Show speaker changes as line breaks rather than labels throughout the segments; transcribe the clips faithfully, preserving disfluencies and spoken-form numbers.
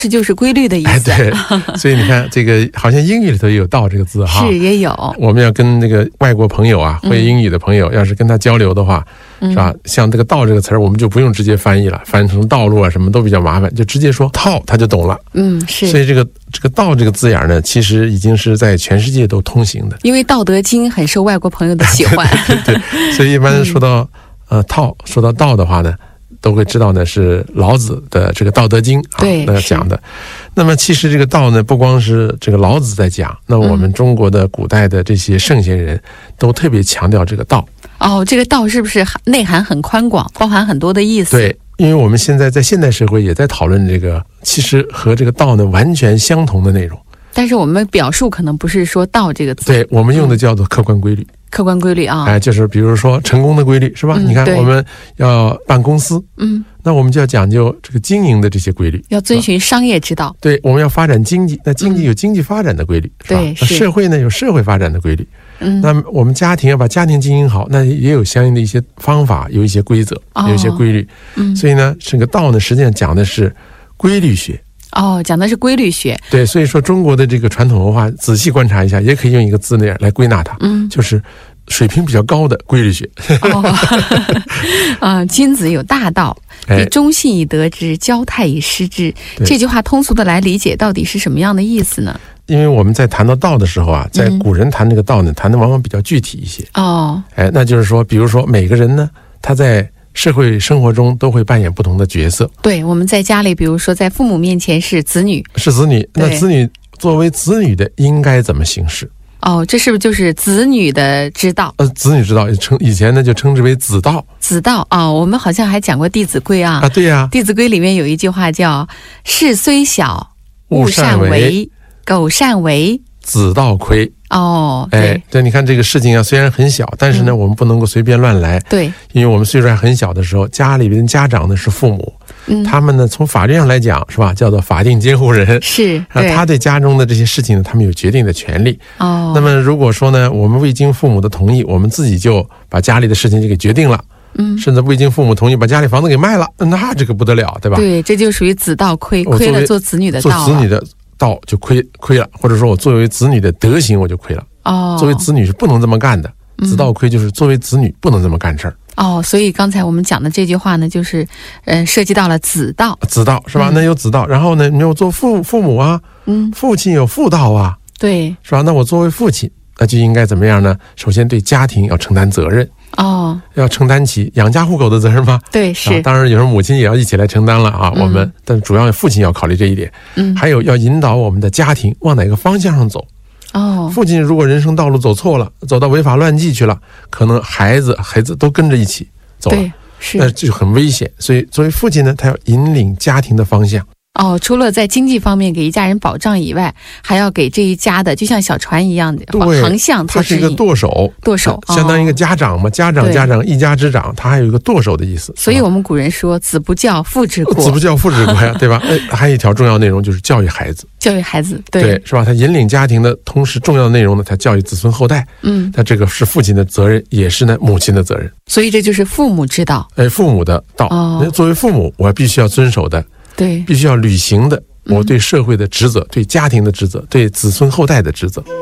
这就是规律的意思。
哎，对，所以你看，这个好像英语里头也有道这个字哈，
是也有。
我们要跟那个外国朋友啊，会英语的朋友，嗯、要是跟他交流的话，是吧？像这个道这个词儿，我们就不用直接翻译了，翻译成道路啊什么都比较麻烦，就直接说套，他就懂了。
嗯，是。
所以这个这个道这个字眼呢，其实已经是在全世界都通行的。
因为《道德经》很受外国朋友的喜欢。
对对对，所以一般说到、嗯、呃套，说到道的话呢，都会知道呢是老子的这个《道德经》啊，那讲的。那么其实这个道呢，不光是这个老子在讲，那我们中国的古代的这些圣贤人都特别强调这个道。
哦，这个道是不是内涵很宽广，包含很多的意思？
对，因为我们现在在现代社会也在讨论这个，其实和这个道呢完全相同的内容。
但是我们表述可能不是说道这个字，
对，我们用的叫做客观规律。
客观规律啊，
哎，就是比如说成功的规律是吧？嗯、你看我们要办公司，嗯，那我们就要讲究这个经营的这些规律，
要遵循商业之道。
对，我们要发展经济，那经济有经济发展的规律，嗯、是吧？
对，
那社会呢有社会发展的规律。嗯，那我们家庭要把家庭经营好，那也有相应的一些方法，有一些规则，哦、有一些规律。嗯，所以呢，这个道呢，实际上讲的是规律学。
哦，讲的是规律学。对，
所以说中国的这个传统文化，仔细观察一下，也可以用一个字眼来归纳它，嗯，就是水平比较高的规律学。
哦，啊，君子有大道，以忠信以得之，交泰以失之。这句话通俗的来理解，到底是什么样的意思呢？
因为我们在谈到道的时候啊，在古人谈这个道呢，嗯、谈的往往比较具体一些。哦，哎，那就是说，比如说每个人呢，他在社会生活中都会扮演不同的角色。
对，我们在家里，比如说在父母面前是子女，
是子女，那子女作为子女的应该怎么行事？
哦，这是不是就是子女的之道？
呃，子女之道称以前呢就称之为子道。
子道啊、哦，我们好像还讲过《弟子规》啊。
啊，对呀、啊，
《弟子规》里面有一句话叫“事虽小，勿擅为；苟擅为，
子道亏”。
哦，
哎，对，你看这个事情啊，虽然很小，但是呢，嗯、我们不能够随便乱来。
对，
因为我们岁数还很小的时候，家里边家长呢是父母，嗯，他们呢从法律上来讲是吧，叫做法定监护人，
是，
啊，他对家中的这些事情呢，他们有决定的权利。哦，那么如果说呢，我们未经父母的同意，我们自己就把家里的事情就给决定了。嗯，甚至未经父母同意把家里房子给卖了，那这个不得了，对吧？
对，这就属于子道亏，亏了做子女的道了，
做子女的道就亏亏了，或者说我作为子女的德行我就亏了。哦，作为子女是不能这么干的，子道亏就是作为子女不能这么干事儿。
哦，所以刚才我们讲的这句话呢，就是呃，涉及到了子道，
子道是吧？嗯、那有子道，然后呢，你有做父父母啊，嗯，父亲有父道啊，
对，
是吧？那我作为父亲，那就应该怎么样呢？首先对家庭要承担责任。哦，要承担起养家糊口的责任吗？
对，是、啊。
当然，有时候母亲也要一起来承担了啊。嗯、我们，但主要父亲要考虑这一点。嗯，还有要引导我们的家庭往哪个方向上走。哦，父亲如果人生道路走错了，走到违法乱纪去了，可能孩子孩子都跟着一起走了，
对，是，
那就很危险。所以，作为父亲呢，他要引领家庭的方向。
哦，除了在经济方面给一家人保障以外，还要给这一家的就像小船一样的航向做指引。
他是一个舵手，
舵手、
哦、相当于一个家长嘛，家长家长一家之长，他还有一个舵手的意思。
所以我们古人说子不教父之过，
子不教父之过呀，对吧？哎，还有一条重要内容就是教育孩子，
教育孩子，对，
对，是吧？他引领家庭的同时，重要的内容呢，他教育子孙后代。嗯，那这个是父亲的责任，也是呢母亲的责任。
所以这就是父母之道，
哎，父母的道。哦，作为父母，我必须要遵守的，
对，
必须要履行的。我对社会的职责、嗯、对家庭的职责、对子孙后代的职责。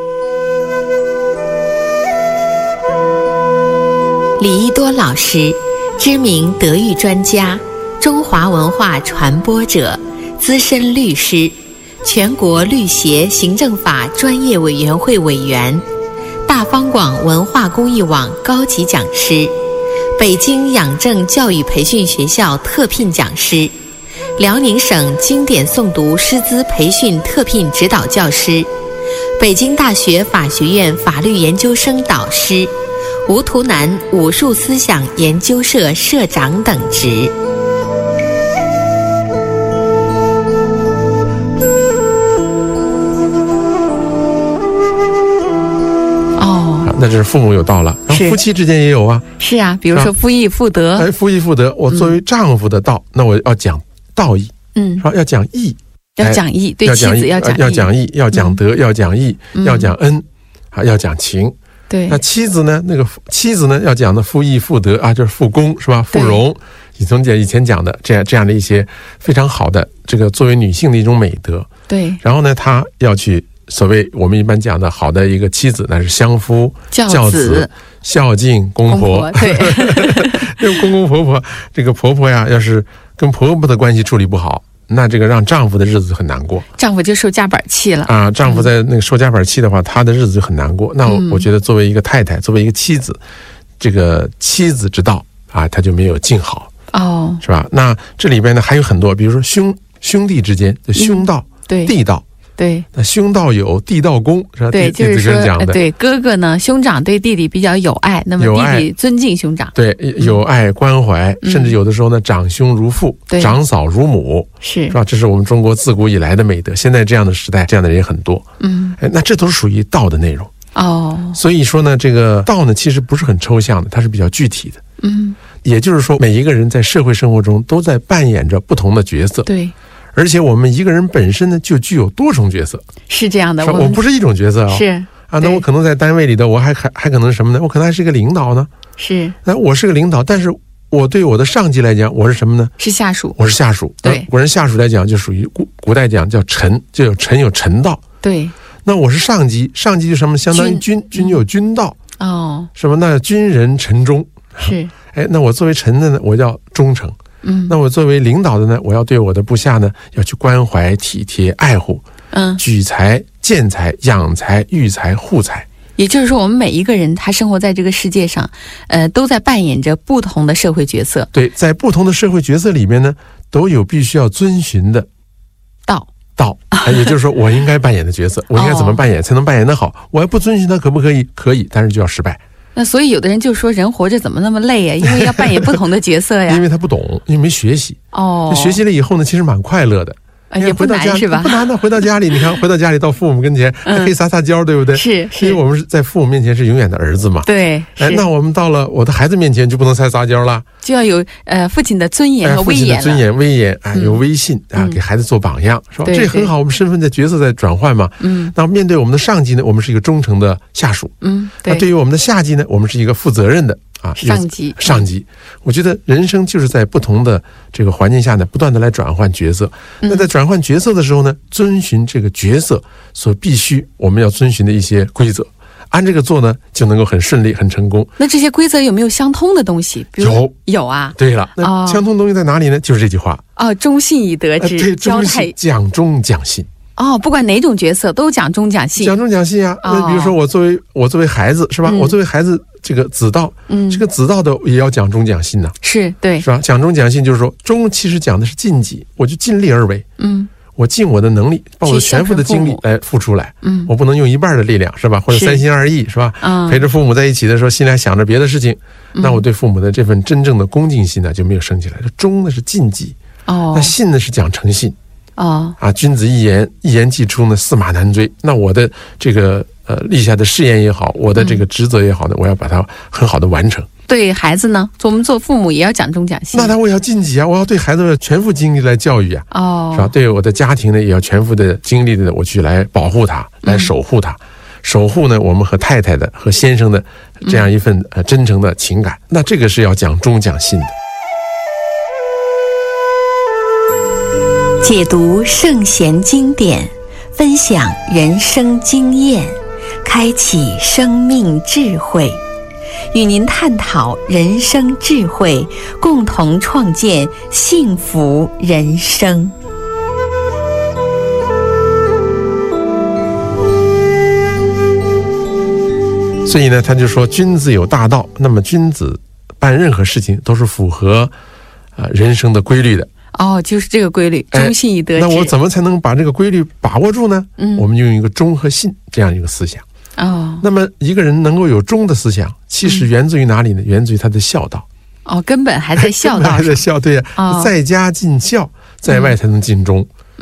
李一多老师，知名德育专家，中华文化传播者，资深律师，全国律协行政法专业委员会委员，大方广文化公益网高级讲师，北京养正教育培训学校特聘讲师，辽宁省经典诵读师资培训特聘指导教师，北京大学法学院法律研究生导师，吴图南武术思想研究社社长等职。
哦，
那就是父母有道了，然后夫妻之间也有啊。
是啊，比如说夫义妇德。
哎，夫义妇德，我作为丈夫的道，嗯、那我要讲道义。嗯，是吧？要讲义，
要讲义，对妻子要讲义，
要讲义，要讲德，要讲义，要讲恩，啊，要讲情。
对，
那妻子呢？那个妻子呢，要讲的妇义妇德啊，就是妇恭是吧？妇容以从以前讲的这样这样的一些非常好的这个作为女性的一种美德。
对，
然后呢，她要去所谓我们一般讲的好的一个妻子，那是相夫教子、孝敬公婆。
公婆对，
这个公公婆婆，这个婆婆呀，要是跟婆婆的关系处理不好，那这个让丈夫的日子很难过，
丈夫就受夹板气了
啊！丈夫在那个受夹板气的话，他的日子就很难过。那我我觉得，作为一个太太，作为一个妻子，这个妻子之道啊，他就没有尽好
哦，
是吧？那这里边呢还有很多，比如说兄兄弟之间的兄道、
嗯、对
弟道。
对，
那兄道友，弟道恭，是吧？
对，就是说，
讲的
对哥哥呢，兄长对弟弟比较有爱，那么弟弟尊敬兄长，
对，有爱关怀，
嗯、
甚至有的时候呢，长兄如父，长嫂如母，
是
是吧？这是我们中国自古以来的美德。现在这样的时代，这样的人也很多，
嗯，
哎，那这都是属于道的内容
哦。
所以说呢，这个道呢，其实不是很抽象的，它是比较具体的，
嗯，
也就是说，每一个人在社会生活中都在扮演着不同的角色，
对。
而且我们一个人本身呢，就具有多重角色，
是这样的。
我不是一种角色啊、哦，
是
啊，那我可能在单位里的，我还还还可能是什么呢？我可能还是一个领导呢。
是，
那我是个领导，但是我对我的上级来讲，我是什么呢？
是下属，
我是下属。
对，
我是下属来讲，就属于古古代讲叫臣，就有臣有臣道。
对，
那我是上级，上级就什么？相当于君，君就有君道。
哦，
什么？那君人臣忠。
是，
哎，那我作为臣的呢，我叫忠诚。
嗯，
那我作为领导的呢，我要对我的部下呢，要去关怀、体贴、爱护，
嗯，
举才、建才、养才、育才、护才。
也就是说，我们每一个人他生活在这个世界上，呃，都在扮演着不同的社会角色。
对，在不同的社会角色里面呢，都有必须要遵循的
道
道，也就是说，我应该扮演的角色，我应该怎么扮演才能扮演得好？我还不遵循它，可不可以？可以，但是就要失败。
那所以有的人就说，人活着怎么那么累呀？因为要扮演不同的角色呀。
因为他不懂，因为没学习。
哦，
学习了以后呢，其实蛮快乐的。
也不难是吧？
不难的，回到家里，你看，回到家里到父母跟前，还可以撒撒娇，对不对？
是是，
因为我们是在父母面前是永远的儿子嘛。
对，
哎，那我们到了我的孩子面前就不能再撒娇了，
就要有呃父亲的尊严和威严了。
父亲的尊严、威严啊，有威信啊，给孩子做榜样，是吧？这很好，我们身份的角色在转换嘛。
嗯，
那面对我们的上级呢，我们是一个忠诚的下属。
嗯，
对。那对于我们的下级呢，我们是一个负责任的。啊，
上级，
上级，我觉得人生就是在不同的这个环境下呢，不断的来转换角色。那在转换角色的时候呢，遵循这个角色所必须我们要遵循的一些规则，按这个做呢，就能够很顺利、很成功。
那这些规则有没有相通的东西？比如
有，
有啊。
对了，那相通东西在哪里呢？就是这句话
哦，忠信以德之，
对，忠信，讲忠讲信。
哦，不管哪种角色都讲忠讲信，
讲忠讲信啊。那、哦、比如说我作为我作为孩子是吧？嗯、我作为孩子这个子道，嗯，这个子道的也要讲忠讲信呐、啊。
是对，
是吧？讲忠讲信就是说，忠其实讲的是尽己，我就尽力而为，
嗯，
我尽我的能力，把我的全部的精力来付出来，
嗯，
我不能用一半的力量是吧？或者三心二意是吧？
嗯，
陪着父母在一起的时候，心里还想着别的事情，嗯、那我对父母的这份真正的恭敬心呢就没有升起来。这忠呢是尽己，
哦，
那信呢是讲诚信。
哦
啊，君子一言，一言既出呢，驷马难追。那我的这个呃立下的誓言也好，我的这个职责也好呢，嗯、我要把它很好的完成。
对孩子呢，我们做父母也要讲忠讲信。
那他我也要尽己啊，我要对孩子全副精力来教育啊，
哦，
是吧？对我的家庭呢，也要全副的精力的我去来保护他，来守护他。嗯、守护呢，我们和太太的和先生的这样一份呃真诚的情感，嗯、那这个是要讲忠讲信的。
解读圣贤经典，分享人生经验，开启生命智慧，与您探讨人生智慧，共同创建幸福人生。
所以呢，他就说君子有大道，那么君子办任何事情都是符合呃人生的规律的。
哦，就是这个规律，忠信以德之。
那我怎么才能把这个规律把握住呢？
嗯，
我们用一个忠和信这样一个思想。
哦，
那么一个人能够有忠的思想，其实源自于哪里呢？嗯、源自于他的孝道。
哦，根本还在孝道上，
还在孝，对呀、啊。哦、在家尽孝，在外才能尽忠。
嗯，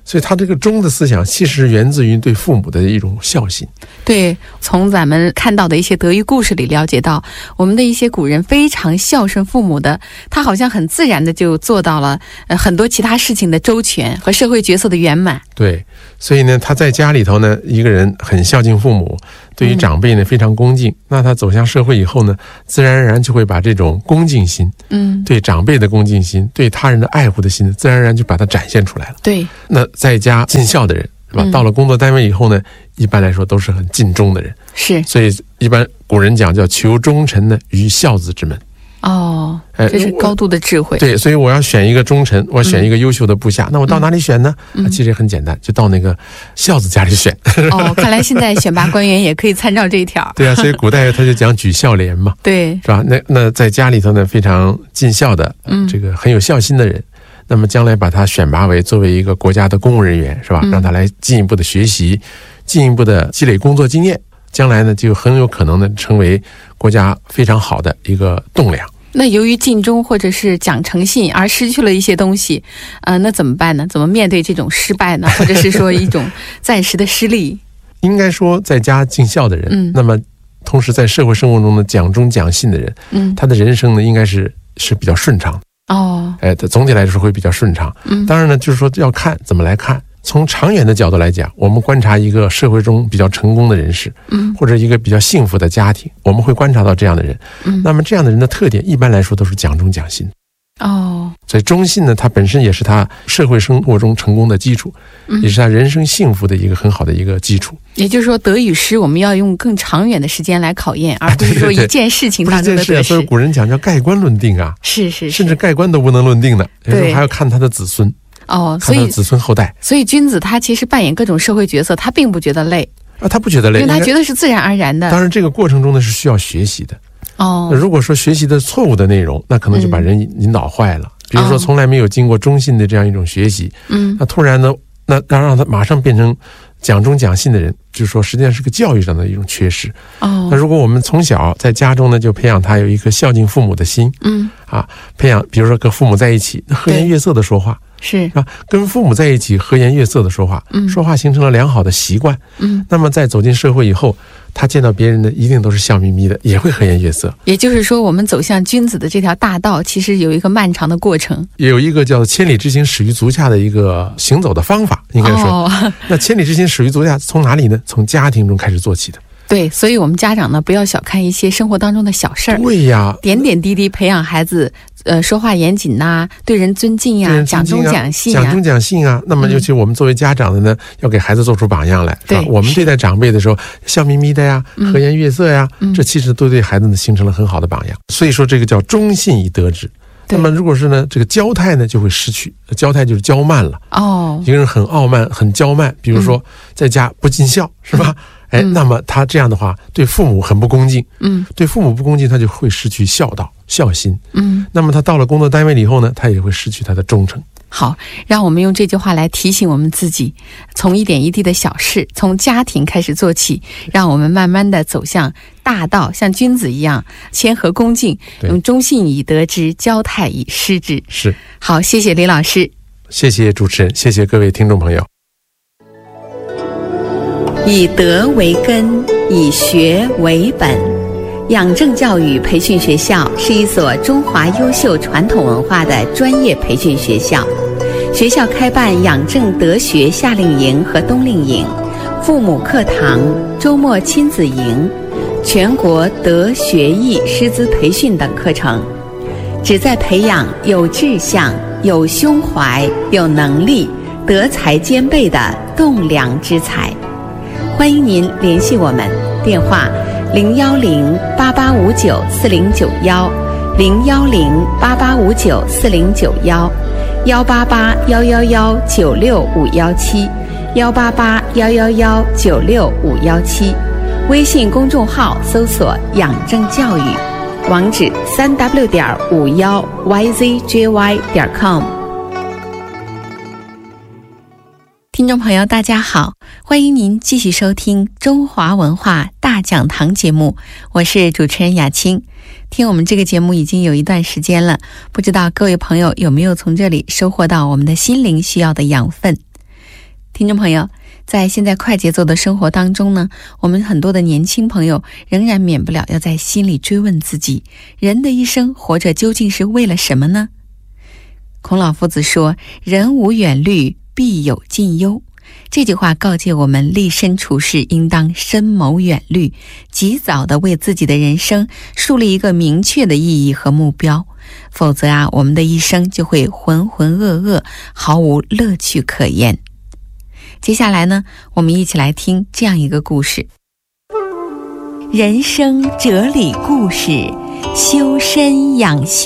所以他这个忠的思想其实源自于对父母的一种孝心。
对，从咱们看到的一些德育故事里了解到，我们的一些古人非常孝顺父母的，他好像很自然的就做到了呃很多其他事情的周全和社会角色的圆满。
对，所以呢，他在家里头呢，一个人很孝敬父母，对于长辈呢非常恭敬，嗯、那他走向社会以后呢，自然而然就会把这种恭敬心，嗯，对长辈的恭敬心，对他人的爱护的心，自然而然就把它展现出来了。
对，
那在家尽孝的人，是吧？嗯、到了工作单位以后呢，一般来说都是很尽忠的人。是，所以一般古人讲叫求忠臣呢于孝子之门。
哦，这是高度的智慧。
对，所以我要选一个忠臣，我选一个优秀的部下，嗯、那我到哪里选呢？嗯啊、其实也很简单，就到那个孝子家里选。
哦，看来现在选拔官员也可以参照这一条。
对啊，所以古代他就讲举孝廉嘛，对，是吧？那那在家里头呢，非常尽孝的，嗯，这个很有孝心的人，那么将来把他选拔为作为一个国家的公务人员，是吧？嗯、让他来进一步的学习，进一步的积累工作经验，将来呢就很有可能呢成为国家非常好的一个栋梁。
那由于尽忠或者是讲诚信而失去了一些东西，呃，那怎么办呢？怎么面对这种失败呢？或者是说一种暂时的失利？
应该说，在家尽孝的人，嗯，那么同时在社会生活中呢讲忠讲信的人，嗯，他的人生呢应该是是比较顺畅的哦，哎，总体来说会比较顺畅。嗯，当然呢，就是说要看怎么来看。从长远的角度来讲，我们观察一个社会中比较成功的人士，嗯，或者一个比较幸福的家庭，我们会观察到这样的人，嗯，那么这样的人的特点，一般来说都是讲忠讲信。哦，所以忠信呢，它本身也是他社会生活中成功的基础，嗯，也是他人生幸福的一个很好的一个基础。
也就是说，得与失，我们要用更长远的时间来考验，而不是说一件事情当中的得失。
对对对，所以古人讲叫盖棺论定啊，
是是是，
甚至盖棺都不能论定的，有时候还要看他的子孙。哦，所以子孙后代，
所以君子他其实扮演各种社会角色，他并不觉得累
啊，他不觉得累，
因为他觉得是自然而然的。
当然，这个过程中呢是需要学习的。哦，如果说学习的错误的内容，那可能就把人引导坏了。嗯、比如说，从来没有经过忠信的这样一种学习，嗯，那突然呢，那让让他马上变成讲忠讲信的人，就是说实际上是个教育上的一种缺失。哦，那如果我们从小在家中呢，就培养他有一颗孝敬父母的心，嗯，啊，培养，比如说跟父母在一起和颜悦色的说话。是啊，跟父母在一起和颜悦色的说话，嗯，说话形成了良好的习惯，嗯，那么在走进社会以后，他见到别人呢，一定都是笑眯眯的，也会和颜悦色。
也就是说，我们走向君子的这条大道，其实有一个漫长的过程，
也有一个叫千里之行，始于足下的一个行走的方法，应该说。哦、那千里之行，始于足下，从哪里呢？从家庭中开始做起的。
对，所以我们家长呢，不要小看一些生活当中的小事儿。
对呀，
点点滴滴培养孩子，呃，说话严谨呐、啊，对人尊敬呀、啊，讲忠讲信啊，
讲忠讲信啊。那么，尤其我们作为家长的呢，嗯、要给孩子做出榜样来。对，我们对待长辈的时候，笑眯眯的呀，嗯、和颜悦色呀，嗯、这其实都对孩子呢形成了很好的榜样。所以说，这个叫忠信以得之。那么，如果是呢，这个骄态呢，就会失去。骄态就是骄慢了。哦，一个人很傲慢、很骄慢，比如说在家不尽孝，是吧？哎，那么他这样的话，对父母很不恭敬，嗯，对父母不恭敬，他就会失去孝道、孝心，嗯，那么他到了工作单位以后呢，他也会失去他的忠诚。
好，让我们用这句话来提醒我们自己，从一点一滴的小事，从家庭开始做起，让我们慢慢的走向大道，像君子一样谦和恭敬，用忠信以得之，骄态以失之。
是，
好，谢谢李老师，
谢谢主持人，谢谢各位听众朋友。
以德为根，以学为本。养正教育培训学校是一所中华优秀传统文化的专业培训学校。学校开办养正德学夏令营和冬令营、父母课堂、周末亲子营、全国德学艺师资培训等课程，旨在培养有志向、有胸怀、有能力、德才兼备的栋梁之才。欢迎您联系我们，电话零幺零八八五九四零九幺，零幺零八八五九四零九幺，幺八八幺幺幺九六五幺七，幺八八幺幺幺九六五幺七。微信公众号搜索“养正教育”，网址三 w 点五幺 y z j y 点 com。听众朋友大家好，欢迎您继续收听中华文化大讲堂节目，我是主持人雅青。听我们这个节目已经有一段时间了，不知道各位朋友有没有从这里收获到我们的心灵需要的养分。
听众朋友，在现在快节奏的生活当中呢，我们很多的年轻朋友仍然免不了要在心里追问自己，人的一生活着究竟是为了什么呢？孔老夫子说，人无远虑，必有近忧。这句话告诫我们立身处世应当深谋远虑，及早的为自己的人生树立一个明确的意义和目标，否则啊，我们的一生就会浑浑噩噩，毫无乐趣可言。接下来呢，我们一起来听这样一个故事。人生哲理故事，修身养性